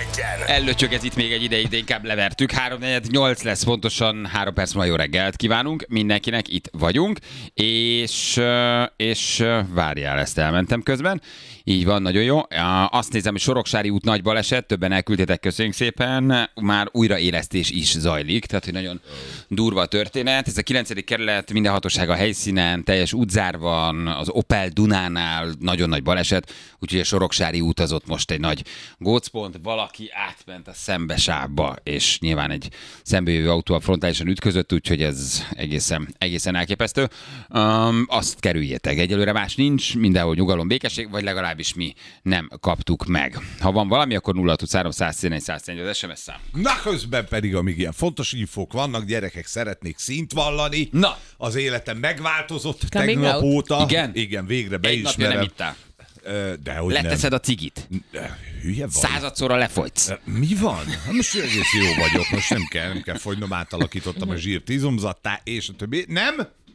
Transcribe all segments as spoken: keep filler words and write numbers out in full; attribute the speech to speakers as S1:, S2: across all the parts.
S1: legyen.
S2: Ellötyög ez itt még egy ideig, de inkább levertük. három negyven nyolc lesz pontosan, három perc múlva jó reggelt kívánunk. Mindenkinek itt vagyunk, és, és várjál, ezt elmentem közben. Így van, nagyon jó. Azt nézem, hogy Soroksári út nagy baleset, többen elküldtétek, köszönjük szépen. Már újraélesztés is zajlik, tehát hogy nagyon durva a történet. Ez a kilencedik kerület, minden hatóság a helyszínen, teljes útzár van, az Opel Dunánál nagyon nagy baleset, úgyhogy a Soroksári út az ott most egy nagy gócpont, valaki átment a szembesávba, és nyilván egy szembejövő autó a frontálisan ütközött, úgyhogy ez egészen, egészen elképesztő. Um, azt kerüljétek, egyelőre más nincs, mindenhol nyugalom, békesség, vagy legalábbis mi nem kaptuk meg. Ha van valami, akkor nulla hatszázhuszonhárom száztizenegy száztizenegy az es em es szám.
S3: Na, közben pedig, amíg ilyen fontos infók vannak, gyerekek, szeretnék szint vallani.
S2: Na.
S3: Az életem megváltozott
S4: Coming
S3: tegnap
S4: out.
S3: óta.
S2: Igen?
S3: Igen, végre
S2: Egy napja
S3: beismerem.
S2: nem ittál.
S3: De hogy
S2: Leteszed
S3: nem.
S2: a cigit.
S3: De, hülye vagy.
S2: Századszorra lefogysz.
S3: Mi van? Hát most egész jó vagyok, most nem kell, nem kell fogynom, átalakítottam a zsírt izomzattá, és a többi. Nem?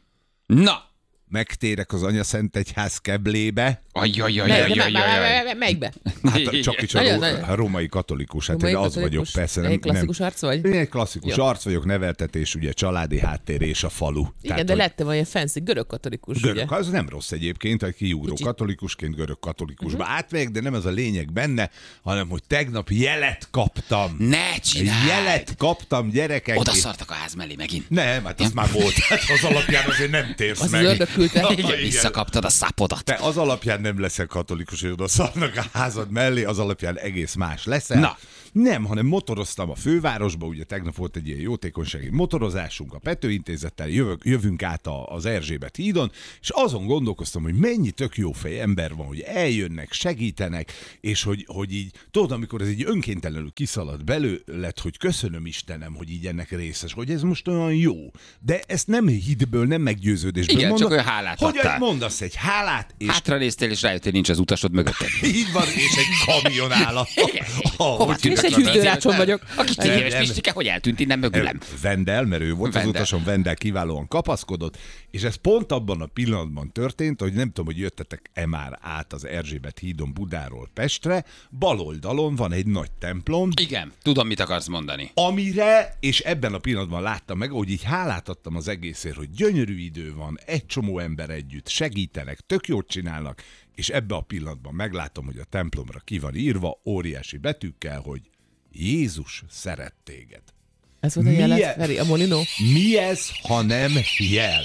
S2: Na!
S3: Megtérek az Anyaszentegyház keblébe.
S2: Ajjajajajajajajaj.
S4: Melyikbe?
S3: Hát csak is a,
S4: Nagyon,
S3: ro-
S4: nagyon.
S3: a római katolikus, hát
S4: Római
S3: én az
S4: katolikus?
S3: vagyok, persze. Nem,
S4: Egy klasszikus
S3: nem.
S4: arc vagy?
S3: Én egy klasszikus
S4: Jó.
S3: arc vagyok, neveltetés, ugye családi háttér és a falu.
S4: Igen,
S3: Tehát,
S4: de
S3: hogy
S4: lettem olyan fancy görög katolikus,
S3: görög,
S4: ugye?
S3: az nem rossz egyébként, hogy kiugró
S4: Kicsit.
S3: katolikusként görög katolikusba uh-huh. átmegyek, de nem ez a lényeg benne, hanem hogy tegnap jelet kaptam.
S2: Ne csináld!
S3: Jelet kaptam, gyerekek.
S2: Oda szartak a ház mellé megint.
S3: Nem, hát az már volt. Hát az alapján azért nem térsz
S4: Az az
S3: meg.
S4: ördög küldte.
S2: Igen, visszakaptad a szapodat.
S3: Te az alapján nem leszel katolikus, hogy oda szarnak a házad mellé, az alapján egész más leszel.
S2: Na.
S3: Nem, hanem motoroztam a fővárosba, ugye tegnap volt egy ilyen jótékonysági motorozásunk a Pető Intézettel, jövök, jövünk át a, az Erzsébet hídon, és azon gondolkoztam, hogy mennyi tök jó fej ember van, hogy eljönnek, segítenek, és hogy, hogy így, tudod, amikor ez így önkéntelenül kiszalad belőled, hogy köszönöm Istenem, hogy így ennek részes, hogy ez most olyan jó. De ezt nem hitből, nem meggyőződésből
S2: Igen,
S3: mondom,
S2: csak olyan hálát
S3: hogy
S2: adtál.
S3: mondasz egy hálát, és
S2: Hátra néztél, és rájöttél, nincs az utasod mögötted.
S3: így van, és egy kamion áll a...
S2: Hova
S4: Én is egy hűtőrácson vagyok.
S2: Aki tíz
S3: Nem,
S2: éves
S3: nem.
S2: Pistike, hogy eltűnt innen mögülem?
S3: Vendel, mert ő volt
S2: Vendel.
S3: az utason, Vendel kiválóan kapaszkodott, és ez pont abban a pillanatban történt, hogy nem tudom, hogy jöttetek-e már át az Erzsébet hídon Budáról Pestre, bal oldalon van egy nagy templom,
S2: Igen, tudom, mit akarsz mondani.
S3: amire, és ebben a pillanatban láttam meg, hogy így hálát adtam az egészért, hogy gyönyörű idő van, egy csomó ember együtt, segítenek, tök jót csinálnak, és ebben a pillanatban meglátom, hogy a templomra ki van írva óriási betűkkel, hogy Jézus szeret téged.
S4: Ez volt a
S3: Milyen-
S4: jelet, Feri, a Molinó?
S3: Mi ez, ha nem jel?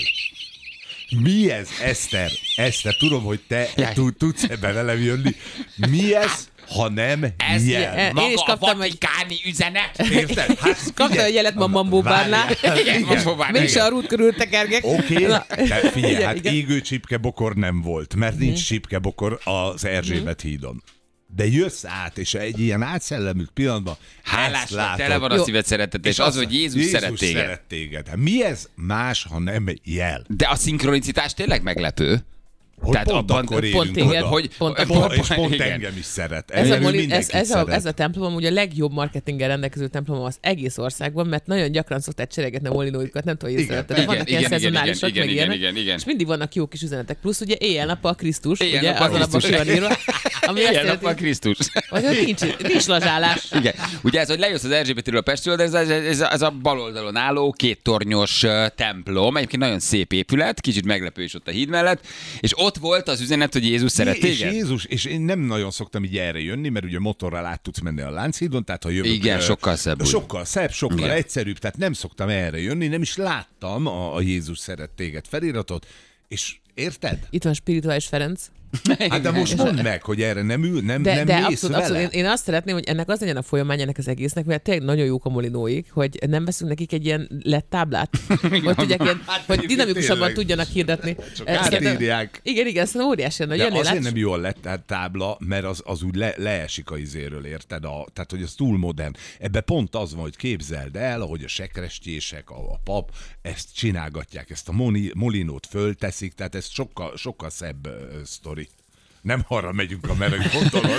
S3: Mi ez, Eszter? Eszter, tudom, hogy te
S2: Jaj.
S3: tud- tudsz ebben velem jönni. Mi ez, ha nem
S2: Ez
S3: jel?
S4: Én
S2: maga
S4: is
S2: a
S4: kaptam egy-
S2: vatikáni üzenet.
S3: Érted? Hát,
S4: Kaptam
S3: figyelj.
S4: egy jelet ma Mambóbárnál.
S2: Igen, Mambóbárnál.
S4: Mégis a rút körül tekergek.
S3: Oké,
S4: Na.
S3: de figyelj,
S4: Igen,
S3: hát
S4: igen.
S3: égő csipkebokor nem volt, mert nincs csipkebokor az Erzsébet hídon. De jössz át, és egy ilyen átszellemült pillanatban
S2: Hálás
S3: ezt
S2: vagy,
S3: látod.
S2: tele van a
S4: Jó.
S2: szíved szeretet, és az,
S3: azt-
S2: hogy Jézus szeret téged.
S3: szeret téged. Hát mi ez más, ha nem jel?
S2: De a szinkronicitás tényleg meglepő.
S3: Hogy
S2: Tehát
S3: pont
S2: abban-
S3: akkor
S4: pont
S3: érünk
S4: téged,
S3: oda.
S2: hogy-
S4: pont
S3: És
S4: akkor.
S3: pont, és pont
S2: Igen.
S3: engem is szeret.
S4: Ez a,
S3: Engem
S4: Moli, ez,
S3: mindenkit
S4: ez, a,
S3: szeret.
S4: ez a templom ugye a legjobb marketinggel rendelkező templom az egész országban, mert nagyon gyakran szokták cserégetni a molinóikat, nem tudom, hogy
S3: Igen,
S4: észrevetted.
S3: igen,
S4: Vannak
S2: igen,
S4: ilyen
S2: igen,
S4: szezonálisak,
S2: igen,
S4: meg
S2: igen,
S4: ilyenek,
S2: igen, igen.
S4: és mindig vannak jó kis üzenetek. Plusz ugye éjjel-nappal Krisztus, ugye,
S2: Éjjel-nappal
S4: az alapban ki
S2: Krisztus.
S4: van írva, ami azt
S2: Ilyen
S4: jelenti,
S2: nap a Krisztus.
S4: hogy ott nincs, nincs lazsálás.
S2: Igen. Ugye ez, hogy lejössz az Erzsébetről a Pestről, de ez, ez, ez, ez a bal oldalon álló két tornyos ö, templom. Egyébként nagyon szép épület, kicsit meglepő is ott a híd mellett. És ott volt az üzenet, hogy Jézus szeret
S3: És
S2: téged.
S3: Jézus, és én nem nagyon szoktam így erre jönni, mert ugye motorral át tudsz menni a Lánchídon, tehát ha jövök...
S2: Igen,
S3: ö,
S2: sokkal szebb úgy.
S3: Sokkal szebb, sokkal
S2: Igen.
S3: egyszerűbb, tehát nem szoktam erre jönni, nem is láttam a, a Jézus szeret téged feliratot, és érted?
S4: Itt van Spirituális Ferenc.
S3: Hát de most mondd meg, hogy erre nem ül, nem,
S4: De,
S3: nem
S4: de
S3: mész
S4: abszolút,
S3: vele.
S4: abszolút. Én, én azt szeretném, hogy ennek az legyen a folyamány ennek az egésznek, mert tényleg nagyon jók a molinóik, hogy nem veszünk nekik egy ilyen lett táblát, hogy tudják ilyen,
S3: Hát
S4: hogy
S3: egyébként
S4: dinamikusabban
S3: tényleg.
S4: tudjanak hirdetni.
S3: Csak
S4: Eh, szerintem-
S3: átírják.
S4: Igen, igen, szerintem óriási lenne.
S3: De
S4: Jönnél,
S3: azért
S4: látsz?
S3: nem jó a lett tábla, mert az, az úgy le, leesik a izéről, érted? A, tehát, hogy az túl modern. Ebbe pont az van, hogy képzeld el, ahogy a sekrestjések, a, a pap ezt csinálgatják, ezt a moni, molinót fölteszik, tehát ez sokkal, sokkal szebb uh, sztori. Nem arra megyünk, amerre gondolod.
S4: Most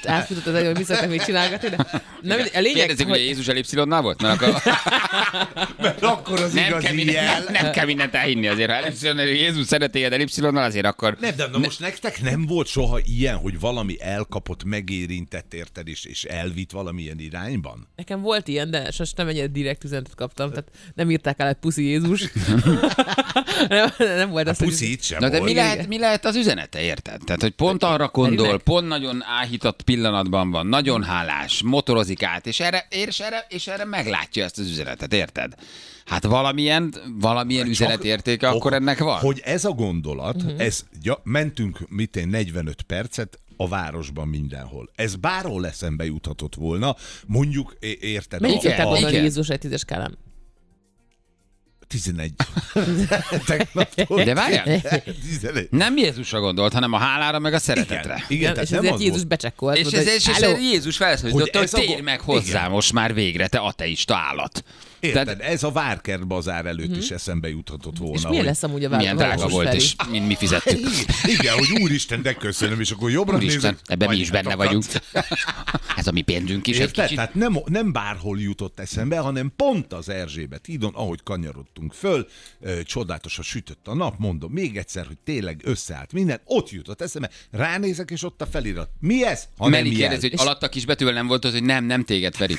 S4: most átfutott az egy, hogy mi szoktak még csinálgatni, de nem, a lényeg,
S2: Kérdezzük, hogy Jézus elipszilonnál volt? Mert akkor...
S3: Mert akkor az
S2: nem,
S3: igazi
S2: kell minden,
S3: jel.
S2: nem, nem kell mindent elhinni azért. Ha elipszilonnal, Jézus szeret téged elipszilonnal, azért akkor...
S3: Nem, de na most nektek nem volt soha ilyen, hogy valami elkapott, megérintett érted, és, és elvitt valamilyen irányban?
S4: nekem volt ilyen, de sosem nem ennyire direkt üzenetet kaptam, tehát nem írták el, hogy puszi Jézus. nem, nem volt az,
S3: A puszit sem
S2: Na de
S3: volt.
S2: mi lehet, mi lehet az üzenete, érted? Tehát, hogy pont arra gondol,
S4: meg.
S2: pont nagyon áhított pillanatban van, nagyon hálás, motorozik át, és erre, és erre, és erre meglátja ezt az üzenetet, érted? Hát valamilyen, valamilyen üzenetértéke akkor ennek van.
S3: Hogy ez a gondolat, uh-huh. ez, ja, mentünk mit én negyvenöt percet a városban mindenhol. Ez bárhol eszembe juthatott volna, mondjuk, é- érted?
S4: Mennyit
S3: a-
S4: szokták
S3: a-
S4: mondani
S2: igen.
S4: Jézus egy tízes skálán?
S3: tizenegy. Tegnaptól.
S2: De várjál,
S3: tizenegy.
S2: nem Jézusra gondolt, hanem a hálára meg a szeretetre.
S3: Igen, igen, tehát
S4: és
S3: nem
S4: ezért
S3: az
S4: Jézus
S3: volt.
S4: becsekkolt.
S2: És,
S4: mondta,
S2: ez,
S4: hogy,
S2: és, és
S4: "Halló,
S2: Jézus felszólította,
S3: Hogy
S2: hogy
S3: ez a
S2: térj
S3: go-
S2: meg hozzá
S3: igen.
S2: most már végre, te ateista állat.
S3: Érted?
S2: Tehát-
S3: Ez a Várkert bazár előtt is eszembe juthatott volna.
S4: És milyen
S3: hogy-
S4: lesz amúgy a
S2: Milyen
S4: város
S2: drága volt,
S4: felé?
S2: és mi, mi fizettük.
S3: Igen, hogy úristen, de köszönöm, és akkor jobbra
S2: Úristen,
S3: nézek.
S2: ebben mi is benne
S3: anyátokat.
S2: vagyunk. Ez a mi pénzünk is egy
S3: Érted?
S2: kicsit.
S3: Tehát nem, nem bárhol jutott eszembe, hanem pont az Erzsébet hídon, ahogy kanyarodtunk föl, ö, csodálatosan sütött a nap, mondom még egyszer, hogy tényleg összeállt minden, ott jutott eszembe, ránézek, és ott a felirat. Mi ez? Ha nem
S2: Meli
S3: jel.
S2: kérdezi, hogy alatt a kisbetűvel nem volt az, hogy nem, nem téged, Feri.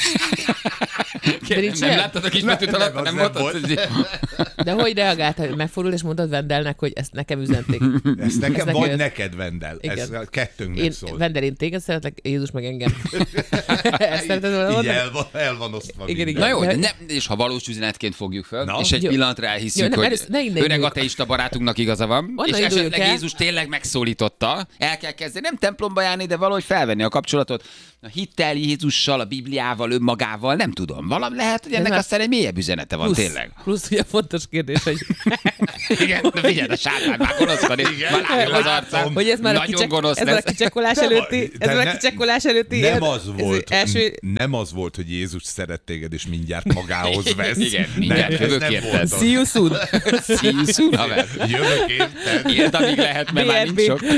S4: De
S2: Nem,
S4: nincs
S2: nem
S4: olyan?
S2: láttad a kisbetűt
S3: Nem,
S2: alatt,
S3: az
S2: nem
S3: nem
S2: volt az,
S3: volt.
S2: hogy...
S4: De hogy reagált, hogy megfordul, és mondtad Vendelnek, hogy ezt nekem üzenték?
S3: Ezt nekem,
S4: Ez
S3: vagy
S4: neki-
S3: neked, Vendel. Ez
S4: Igen.
S3: a kettőnknek
S4: Én,
S3: szól.
S4: Vendel, én téged szeretlek, Jézus meg engem. Ezt szereted volna
S3: Így
S4: mondani?
S3: el van, el van osztva
S4: Igen,
S3: minden.
S2: Na
S4: igen.
S2: jó, de
S4: De-
S2: nem, és ha valós üzenetként fogjuk fel,
S3: Na.
S2: és egy
S4: Jó.
S2: pillanatra
S4: Jó,
S2: elhiszük,
S4: nem,
S2: hogy
S4: először ne innen
S2: öreg
S4: induljunk.
S2: ateista barátunknak igaza van,
S4: Onnan
S2: és
S4: induljunk
S2: esetleg
S4: el.
S2: Jézus tényleg megszólította, el kell kezdeni, nem templomba járni, de valahogy felvenni a kapcsolatot a hittel Jézussal, a Bibliával, önmagával, nem tudom. Valami lehet, hogy ennek
S4: már-
S2: aztán egy mélyebb üzenete van,
S4: Plusz,
S2: tényleg.
S4: plusz ugye fontos kérdés, hogy,
S2: Igen, de figyelj, a sátán már gonosz van, és már látom az arcán.
S4: hogy ez már a,
S2: Nagyon
S4: kicsek,
S2: gonosz
S4: ez már a
S2: lesz.
S4: kicsekkolás
S3: De
S4: előtti,
S3: vagy-
S4: ez
S3: de
S4: már
S3: ne-
S4: a kicsekkolás előtti
S3: Nem
S4: ez-
S3: az
S4: ez
S3: volt,
S4: első,
S3: nem az volt, hogy Jézus szeret téged, és mindjárt magához vesz.
S2: Igen, mindjárt
S3: nem, ez
S2: jövök
S3: nem
S2: érted.
S3: volt az.
S4: see you soon.
S2: See you soon, haver.
S3: Jövök érted.
S2: Érd, amíg lehet, mert már
S4: bé er
S2: nincs
S4: bé.
S2: sok.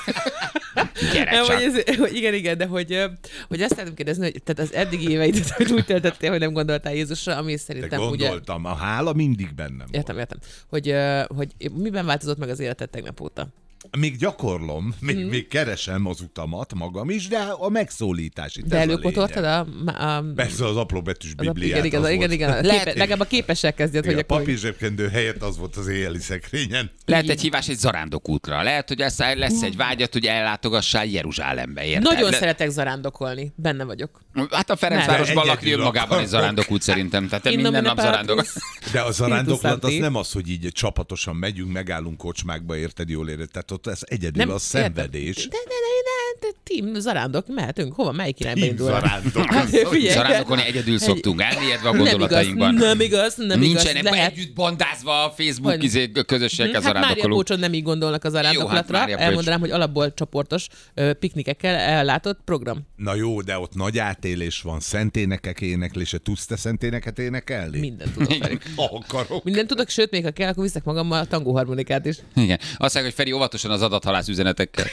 S2: Gyere
S4: Nem, hogy
S2: csak.
S4: ez, hogy igen, igen, de hogy, ö, hogy azt szeretném kérdezni, hogy tehát az eddigi éveidet hogy úgy töltöttél, hogy nem gondoltál Jézusra, ami
S3: De
S4: szerintem ugye...
S3: gondoltam, a hála mindig bennem volt.
S4: Értem, értem. Hogy, ö, hogy miben változott meg az életed tegnap óta?
S3: Még gyakorlom, még,
S4: Mhm.
S3: még keresem az utamat magam is, de a megszólítás itt
S4: De
S3: ez a
S4: előpotoltad
S3: lényeg.
S4: a... a
S3: Persze az apró-betűs
S4: az a,
S3: Bibliát.
S4: igen, igen,
S3: az
S4: igen,
S3: volt.
S4: igen, igen.
S2: Lehet-
S4: Képe, legalább a képessel kezdjed,
S3: Igen,
S4: hogy
S3: a
S4: akkor...
S3: papírzsebkendő helyett az volt az éjjeli szekrényen.
S2: Lehet egy hívás egy zarándokútra. Lehet, hogy lesz, lesz egy vágyat, hogy ellátogassál Jeruzsálembe, érted?
S4: Nagyon
S2: Le-
S4: szeretek zarándokolni, benne vagyok.
S2: Hát a Ferencvárosban
S3: Nem.
S2: lakni önmagában egy zarándokút szerintem. Tehát te
S4: In
S2: minden
S4: nomine
S2: nap zarándok.
S4: Patris.
S3: De a zarándoklat az
S4: Santi.
S3: nem az, hogy így csapatosan megyünk, megállunk kocsmákba, érted, jól érted. Tehát ott ez egyedül a szenvedés.
S4: De, de, de, de, de, team zarándok, mehetünk. Hova? Melyik irányba
S3: Team
S4: indulnak?
S3: zarándok.
S4: Hát, figyelj,
S2: Zarándokon egyedül szoktunk, elmélyedve a
S4: nem igaz,
S2: gondolatainkban.
S4: nem igaz, nem igaz.
S2: Nincsenek
S4: Lehet.
S2: együtt bandázva a Facebook
S4: Hogy-
S2: izé, közösségekkel
S4: Hát Mária
S2: zarándokolók.
S4: Pócson nem így gondolnak a zarándoklatra.
S2: Mária Pócs.
S4: Elmondanám, hogy alapból csoportos ö, piknikekkel ellátott program.
S3: Na jó, de ott nagy átélés van, szenténekek éneklése. Tudsz te szenténeket énekelni?
S4: Minden tudok, Feri.
S3: Ha akarok.
S4: Minden tudok, sőt, még ha kell, akkor viszek magammal a tangóharmonikát is.
S2: Igen. Azt mondják, hogy Feri óvatosan az adathalász üzenetekkel.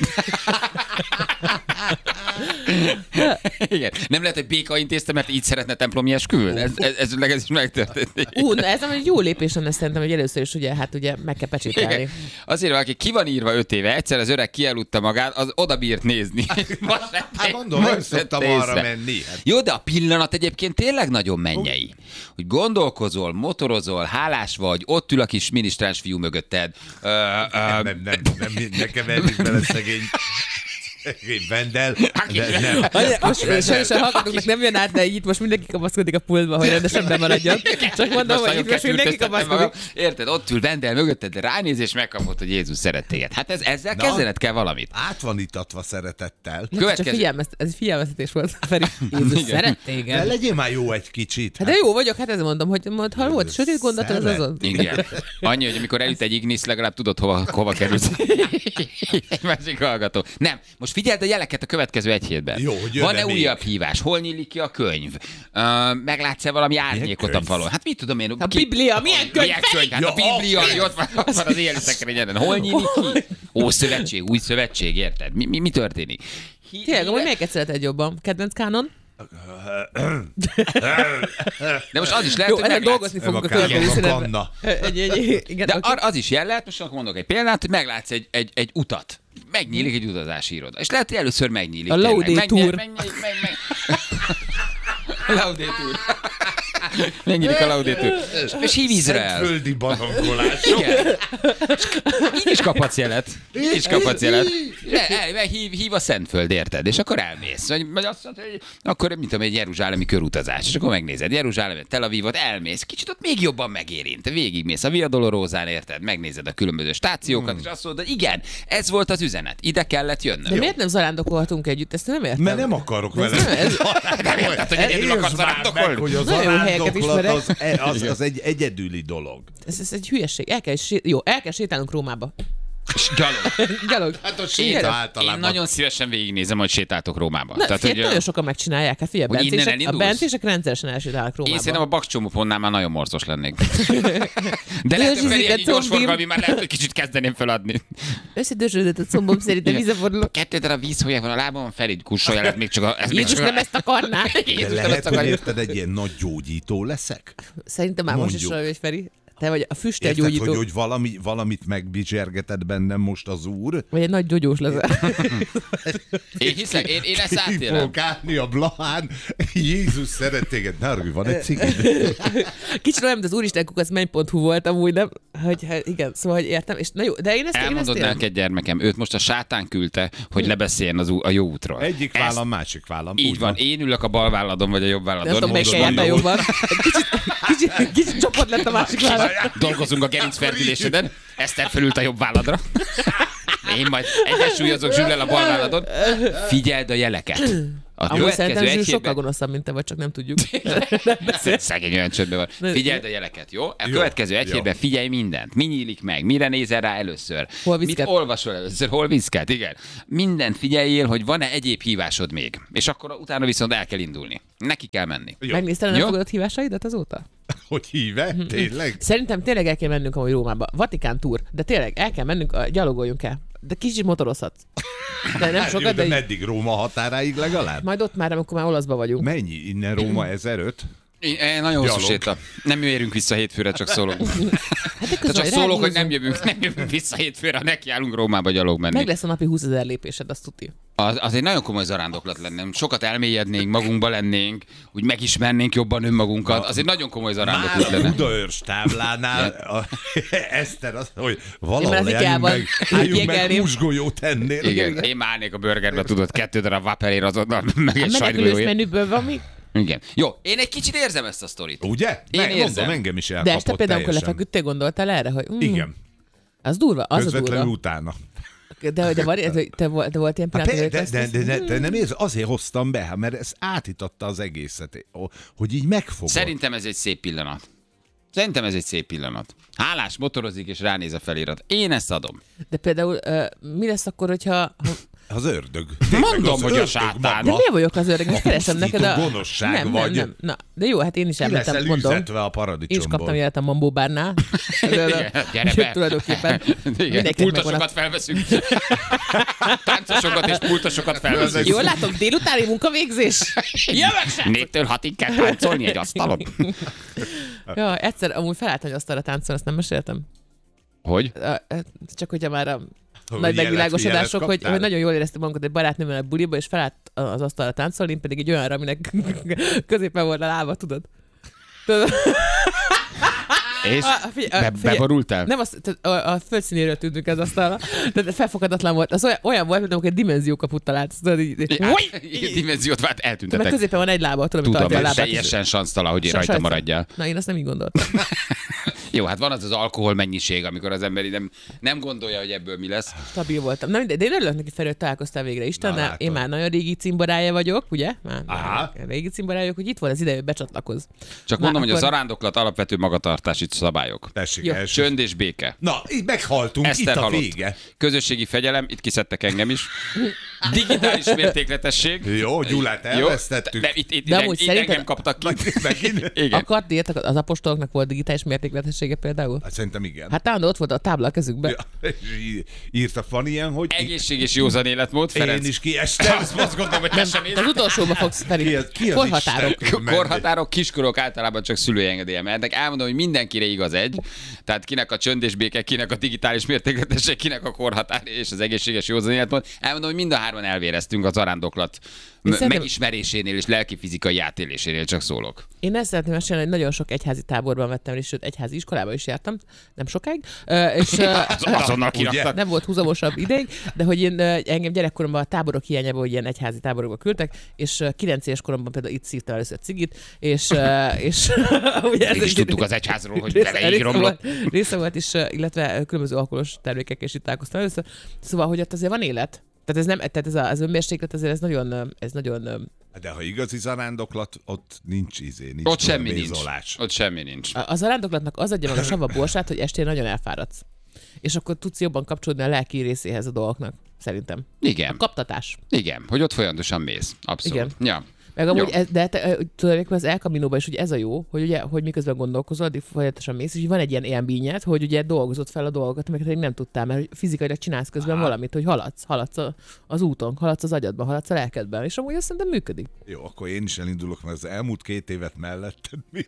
S2: Igen. Nem lehet, hogy Béka intézte, mert így szeretne templomi esküvőn? Ez, ez, ez, ez is megtörtént.
S4: Ú, na ez nem egy jó lépés lenne szerintem, hogy először is ugye, hát ugye meg kell pecsételni.
S2: Igen. Azért, aki ki van írva öt éve, egyszer az öreg kieludta magát, az oda bírt nézni. Most
S3: Hát mondom, nem szoktam arra menni. Hát
S2: Jó, de a pillanat egyébként tényleg nagyon mennyei. Hogy gondolkozol, motorozol, hálás vagy, ott ül a kis minisztráns fiú mögötted. Ö, ö,
S3: nem, nem, nem, nem, nekem elég bele szegény. Szegény Vendel. De nem.
S4: Anya, most sajnos a hallgatóknak nem jön át, de így most mindenki kapaszkodik a pultba, hogy rendesen bemaradjon. Csak mondom,
S2: Most
S4: hogy itt
S2: nagyon
S4: most mindenki
S2: ketültöztettem
S4: kapaszkodik.
S2: magam. Érted? Ott ül Vendel mögötted, de ránéz és megkapod, hogy Jézus szeret téged. Hát ez, ezzel
S3: Na.
S2: kezdened kell valamit.
S3: Át van itatva szeretettel.
S4: Csak
S2: Következő.
S4: figyelmezt, ez figyelmeztetés volt, Feri. Jézus szeret
S3: De
S4: téged.
S3: legyél már jó egy kicsit.
S4: Hát de jó vagyok, hát ezt mondom, hogy mond, ha volt sötét gondolatod, az
S3: Szeret.
S4: azon.
S2: Igen. Annyi, hogy amikor elüt egy ignisz, legalább tudod, hova, hova kerülsz. Egy másik hallgató. Nem, most most figyeld a jeleket a következő egy hétben.
S3: Jó, hogy jön-e
S2: Van-e
S3: még?
S2: újabb hívás? Hol nyílik ki a könyv? Uh, meglátsz-e valami árnyékot a
S3: könyv?
S2: falon? Hát mit tudom én?
S4: A Biblia, milyen könyv?
S2: Milyen könyv? Hát
S3: Ja,
S2: a Biblia,
S3: a
S2: ami ott van, ott van az élszekrényeden. Hol nyílik ki? Ó, szövetség, új szövetség, érted? Mi, mi, mi történik? Hi-
S4: Tényleg, amúgy
S2: híre-
S4: melyiket szereted jobban? Kedvenc kánon?
S2: De most az is lehet,
S4: Jó,
S2: hogy
S4: ezen
S2: meglátsz.
S4: dolgozni fogunk a
S3: Nem a
S4: következő
S3: kánon, a
S4: szünetben.
S3: kanna.
S4: Egy, egy, igen,
S2: De
S4: oké.
S2: ar- az is jel lehet, most akkor mondok egy példát, hogy meglátsz egy, egy, egy utat. Megnyílik egy utazási iroda. És lehet, hogy először megnyílik.
S4: A
S2: tényleg.
S4: Laudator.
S2: Megnyílik, megnyílik, meg, meg. Laudator. Megnyílik a Laudator. És hív Izrael.
S3: Szentföldi barangolások.
S2: Igen. Így is kaphatsz jelet. Így is kaphatsz jelet. Le, el, el, hív, hív a Szentföld, érted? És akkor elmész. Vagy, vagy azt mondod, hogy akkor nem tudom, egy jeruzsálemi körutazás. És akkor megnézed Jeruzsálemet, Tel Avivot, elmész. Kicsit ott még jobban megérint. Végigmész a Via Dolorózán, érted? Megnézed a különböző stációkat,
S3: Hmm.
S2: és azt mondod, igen, ez volt az üzenet. Ide kellett jönnöm.
S4: De miért nem zarándokolhatunk együtt? Ezt nem értem.
S3: Mert nem akarok
S4: Ez
S3: vele.
S4: nem- ez-
S2: Nem érted, hogy egyedül
S3: Értsd
S2: akarsz
S3: már
S2: zarándokolni?
S3: meg, hogy az
S4: Nagyon jó helyeket
S3: zarándoklat
S4: ismerek.
S3: az, az, az egy egyedüli dolog.
S4: Ez, ez egy hülyeség. El kell, sé- jó, el kell sétálnunk Rómába.
S2: És gyalog.
S4: Gyalog.
S3: Hát a
S2: Én,
S3: séta
S2: én
S3: általában.
S2: nagyon szívesen végignézem, hogy sétáltok Rómába.
S4: Na,
S2: Tehát,
S4: figyelj,
S2: hogy,
S4: nagyon sokan megcsinálják. Hát figyelj,
S2: hogy innen
S4: bencések, a
S2: elindulsz?
S4: bencések rendszeresen elsétálnak
S2: Én szerintem a
S4: Rómába.
S2: bakcsomópontnál már nagyon morzos lennék. De lehet, hogy Feri egy gyors forgalmi már lehet, hogy kicsit kezdeném feladni.
S4: Összedörzsödött a combom szerintem vízeforduló.
S2: Kettő darab vízhólyag van a lábamon, Feri kussolja, lehet még csak a... Ez még
S4: Jézus
S2: csak a-
S4: nem ezt akarná.
S3: De
S2: Jézus nem
S3: lehet,
S2: ezt
S3: hogy
S2: akarja.
S3: érted, egy ilyen nagy gyógyító leszek?
S4: Szerintem már most is
S3: Mondjuk.
S4: olyan vagy, Feri. Te vagy a füstel
S3: Érted,
S4: gyógyító.
S3: hogy, hogy valami, valamit megbizsergetett bennem most az úr?
S4: Vagy egy nagy gyógyós leszel.
S2: Én hiszek, én, én ezt
S3: Ki
S2: átélem.
S3: fogok állni a Blahán, Jézus szeret téged. Nárgulj, van egy cigid?
S4: Kicsit olyan, mint az úristen kukac menny pont hu volt amúgy, nem? Hogy, hát igen, szóval, hogy értem. És na jó, de én ezt, én ezt
S2: Elmondod
S4: értem.
S2: neked, gyermekem, őt most a sátán küldte, hogy ne beszéljen az ú- a jó útról.
S3: Egyik
S2: Ezt-
S3: vállam, másik vállam.
S2: Így
S3: Úgy
S2: van, én ülök a bal válladon, vagy a jobb
S4: Nem
S2: válladon.
S4: tudom, melyik
S2: Most
S4: helyen
S2: mondom,
S4: jobban. Kicsit, kicsit, kicsit csoport lett a másik vállalat.
S2: dolgozunk a gerincferdüléseden, Eszter felült a jobb válladra. Én majd egyensúlyozok Zsüllel a bal válladon. Figyeld a jeleket. A
S4: Amúgy
S2: következő
S4: szerintem
S2: egy
S4: Zsül sokkal
S2: hétben...
S4: gonoszabb, mint te vagy, csak nem tudjuk.
S2: Szegény olyan csöndben van.
S4: Ne-
S2: Figyeld a jeleket, jó? A
S3: Jó,
S2: következő egy
S3: jó.
S2: hétben figyelj mindent. Mi nyílik meg? Mire nézel rá először?
S4: Hol
S2: Mit
S4: viszket?
S2: olvasol először? Hol viszket? Igen. Mindent figyeljél, hogy van-e egyéb hívásod még. És akkor utána viszont el kell indulni. Neki kell menni.
S3: Jó.
S4: Megnézted, nem
S2: Jó.
S4: fogadott hívásaidat azóta?
S3: Hogy híve? Tényleg?
S4: Szerintem tényleg el kell mennünk amúgy Rómába. Vatikán túr. De tényleg el kell mennünk, a- gyalogoljunk el. De kicsit motorozhatsz. De nem
S3: Hát jó,
S4: sokat,
S3: de
S4: de, de
S3: meddig? Róma határáig legalább?
S4: majd ott már, amikor már olaszba vagyunk.
S3: Mennyi? Innen Róma ezeröt?
S2: Én, én nagyon hosszú
S3: Gyalog.
S2: séta. Nem érünk vissza hétfőre, csak szólok.
S4: Hát de
S2: Tehát
S4: közben
S2: csak szólok, hogy nem
S4: ráhúzunk.
S2: jövünk, nem jövünk vissza hétfőre, ha nekiállunk Rómába gyalog menni.
S4: Meg lesz a napi húszezer lépésed, azt tudni.
S2: Az, az egy nagyon komoly zarándoklat lenne. Sokat elmélyednénk, magunkba lennénk, úgy megismernénk jobban önmagunkat. Az egy nagyon komoly zarándoklat
S3: Már a
S2: lenne.
S3: Budaörs táblánál a, Eszter azt, hogy
S4: Én
S3: valahol
S4: már az
S3: álljunk
S4: Ikeában
S3: meg, álljunk meg
S4: jegelném.
S3: húsgolyót ennél.
S2: Igen, én már állnék a burgerbe, tudod, kettő darab vaperér azonnal, meg egy
S4: A menekülős
S2: sajtgolyóért.
S4: menüből van mi?
S2: Igen. Jó, én egy kicsit érzem ezt a sztorit.
S3: Ugye?
S2: Én
S3: Meg,
S2: érzem.
S3: mondom, engem is
S4: De
S3: elkapott
S4: este például, amikor
S3: teljesen.
S4: lefeküdtél, gondoltál erre, hogy mm,
S3: Igen,
S4: az durva, az a
S3: közvetlenül
S4: durva.
S3: utána.
S4: De, de, de, de, te, volt, de volt ilyen
S3: Hát
S4: pillanat,
S3: de,
S4: hogy
S3: de,
S4: azt
S3: de, de,
S4: hiszem,
S3: de, de nem érz, azért hoztam be, hát mert ez átitatta az egészet, hogy így megfogod.
S2: Szerintem ez egy szép pillanat. Szerintem ez egy szép pillanat. Hálás motorozik és ránéz a felirat. Én ezt adom.
S4: de például uh, mi lesz akkor, hogyha... Ha,
S3: Az ördög.
S2: Mondom,
S3: az
S2: hogy a
S3: ördög
S2: sátán.
S3: maga.
S4: de miért vagyok az öreg? Most keresem
S3: Pusztító
S4: neked a...
S3: gonoszság
S4: nem,
S3: vagy.
S4: Nem, nem, na, de jó, hát én is
S3: Ki leszel
S4: említem, mondom.
S3: üzetve a
S4: Én is
S3: paradicsomból.
S4: kaptam jelet a Mambó bárnál.
S2: Gyere be.
S4: Tulajdonképpen.
S2: Igen,
S4: Mindenkinek megvan a-
S2: pultosokat felveszünk. Táncosokat és pultosokat felveszünk.
S4: Jól látom, délutáni munkavégzés. Jövök se!
S2: Négytől hatig kell táncolni egy asztalon.
S4: Ja, egyszer amúgy felálltam egy asztalra táncolni, azt nem meséltem.
S2: Hogy?
S4: A- Csak hogyha már a
S3: Hogy
S4: nagy
S3: jelet-
S4: megvilágosodások,
S3: jelet
S4: hogy,
S3: kaptál?
S4: hogy nagyon jól éreztem magunkat egy barátnőmmel a buliba, és felállt az asztalra táncolni, én pedig egy olyanra, aminek középen volt a lába, tudod? Tudod?
S2: És
S4: A- figyelj, a-
S2: be,
S4: figyelj.
S2: beborultál?
S4: Nem, az, tehát a, a földszínéről tűntünk az asztalra, de felfoghatatlan volt. Az olyan, olyan volt, mint amikor egy dimenziókaput találsz. Tudod, így, így,
S2: Ilyen dimenziót vált,
S4: mert
S2: eltüntetek.
S4: középen van egy lába, tudom, hogy
S2: Tudom,
S4: tartja a
S2: hogy
S4: lábát.
S2: teljesen sansztala, hogy én
S4: Sa-
S2: rajta
S4: sajca.
S2: maradjál.
S4: Na, én azt nem így gondoltam.
S2: Jó, hát van az az alkohol mennyiség, amikor az ember így nem, nem gondolja, hogy ebből mi lesz.
S4: Stabil voltam. Na, de én örülök neki, Feri, hogy találkoztál végre Istennel. Én már nagyon régi cimborája vagyok, ugye? Már, már régi cimborája vagyok, hogy itt van az ideje, hogy becsatlakozz.
S2: Csak
S4: Na,
S2: mondom,
S4: akkor...
S2: hogy a zarándoklat alapvető magatartási szabályok.
S3: Tessék,
S4: Jó.
S3: első.
S2: Csönd és béke.
S3: Na, így meghaltunk,
S2: Eszter
S3: itt a
S2: halott.
S3: vége.
S2: Közösségi fegyelem, itt kiszedtek engem is. Digitális mértékletesség.
S3: Jó, Gyulát elvesztettük.
S2: De itt, itt,
S4: De
S2: de
S4: amúgy
S2: itt
S4: szerinted-
S2: engem kaptak ki.
S3: Megint?
S2: Igen.
S4: Akart írtak, az apostoloknak volt digitális mértékletessége például?
S3: Hát szerintem igen.
S4: Hát talán ott volt a tábla a kezükbe.
S3: Ja, és í- írta Fanny ilyen, hogy
S2: Egészség és józan életmód, Ferenc.
S3: én is kiestem.
S2: Azt azt gondolom, hogy te sem
S4: De az utolsóba fogsz, Feri.
S3: Ki az- ki az
S4: Korhatárok.
S3: Isten?
S2: Korhatárok, kiskorok általában csak szülői engedélye mehetnek. Elmondom, hogy mindenkire igaz egy. Tehát kinek a csönd és béke, kinek a digitális mértékletesség, kinek a korhatár és az egészséges józan életmód. Elmondom, hogy mind a hárman elvéreztünk az arándoklat m-
S4: szerintem-
S2: megismerésénél és lelki-fizikai átélésénél, csak szólok.
S4: Én ezt szeretném mesélni, hogy nagyon sok egyházi táborban vettem részt, sőt, egyházi iskolába is jártam, nem sokáig, Ö, és ö,
S2: Azonnal kiraktak.
S4: nem volt húzamosabb ideig, de hogy én, ö, engem gyerekkoromban a táborok hiányában, hogy ilyen egyházi táborokba küldtek, és ö, kilenc éves koromban például itt szívtam először cigit, és, ö, és ugye ez
S2: Mi is
S4: egy-
S2: tudtuk az egyházról, hogy
S4: része-
S2: vele így
S4: része
S2: romlott.
S4: volt, része volt is, ö, illetve különböző alkoholos termékek, és itt találkoztam először. Szóval, hogy ott azért van élet. Tehát ez nem, tehát ez a, az önmérséklet azért ez nagyon, ö, ez nagyon ö,
S3: De ha igazi zarándoklat, ott nincs izé, nincs
S2: Ott semmi nincs.
S3: bézolás.
S2: Ott semmi nincs.
S4: A- Az arándoklatnak az adja meg a sava borsát, hogy estén nagyon elfáradsz. És akkor tudsz jobban kapcsolódni a lelki részéhez a dolgoknak, szerintem.
S2: Igen,
S4: Kaptatás.
S2: igen, hogy ott folyamatosan mész. Abszolút.
S4: Igen.
S2: Ja.
S4: Meg amúgy,
S2: Jó.
S4: ez, de te, ö, tulajdonképpen az El Caminóban is ugye ez a jó, hogy ugye, hogy miközben gondolkozol, addig folyamatosan mész, és így van egy ilyen élményed, hogy ugye dolgozod fel a dolgokat, amiket eddig nem tudtál, mert fizikailag csinálsz közben
S3: Aha.
S4: valamit, hogy haladsz, haladsz a, az úton, haladsz az agyadban, haladsz a lelkedben, és amúgy azt szerintem működik.
S3: Jó, akkor én is elindulok, mert az elmúlt két évet melletted mi?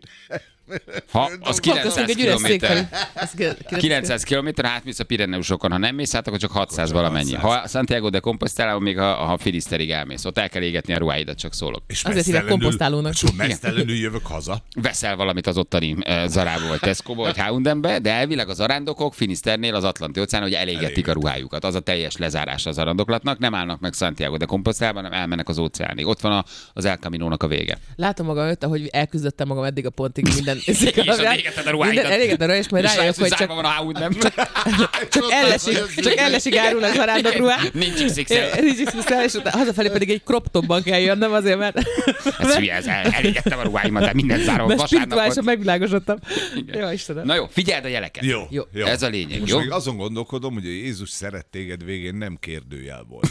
S2: Ha az kilencszáz
S4: Köszönjük egy üres
S2: kilométer.
S4: székkel. Ez ki- kilencszáz
S2: kilencszáz kilométer, átmész a Pireneusokon. Ha nem mész át, akkor csak hatszáz valamennyi.
S3: hatszáz.
S2: Ha Santiago de Compostela, még a, a Finiszterig elmész. Ott el kell égetni a ruháidat, csak szólok.
S3: És
S4: Azért hívják
S3: mesztelenül-
S4: komposztálónak.
S3: És akkor mesztelenül jövök haza.
S2: Veszel valamit az ottani uh, Zarából, vagy Tesco-ból, vagy H and M-be, de elvileg az arándokok Finiszternél az Atlanti óceánon, hogy elégetik
S3: Elégetik.
S2: a ruhájukat. Az a teljes lezárása az arándoklatnak. Nem állnak meg Santiago de Compostelában, hanem elmennek az óceánig. Ott van a, az El Caminónak a vége.
S4: Látom magam előtt, ahogy elküzdöttem magam eddig a pontig minden.
S2: És elégeted a ruháidat.
S4: Minden elégeted a és majd
S2: És
S4: rájövök,
S2: rájössz,
S4: hogy
S2: hogy
S4: csak,
S2: zárva van a H and M.
S4: csak ellesik, csak ellesik árul az arándokruhá.
S2: Nincs iksz iksz el.
S4: Nincs iksz iksz el, és utána hazafelé pedig egy crop topban kell jönnöm azért, mert,
S2: Ez hülye, ez el, elégettem a ruháimat, de minden zárom.
S4: mert
S2: Vasárnap
S4: spirituálisan
S2: volt.
S4: megvilágosodtam.
S2: Igen.
S4: Jó, Istenem.
S2: Na jó, figyeld a jeleket.
S3: Jó,
S4: Jó.
S3: jó.
S2: Ez a lényeg,
S3: Most
S2: jó?
S3: még azon gondolkodom, hogy a Jézus szeret téged végén nem kérdőjel volt.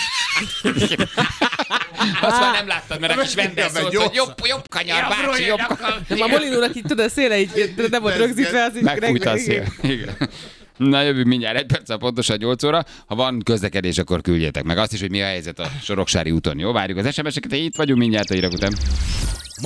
S2: Azt már nem láttad, mert a kis vendég
S3: Igen,
S2: szólt,
S3: mert
S2: hogy
S3: jobb-
S2: jobb, jobb kanyar, bácsi, jobb kanyar.
S4: Nem, a Molinónak így tudod, a széle így nem volt rögzítve, az így
S2: Megfújt a
S4: igen.
S2: szél. Igen. Na jövünk mindjárt egy perccel pontosan nyolc óra. Ha van közlekedés, akkor küldjétek meg azt is, hogy mi a helyzet a Soroksári úton. Jó, várjuk az es em es-eket, itt vagyunk mindjárt a hírek után.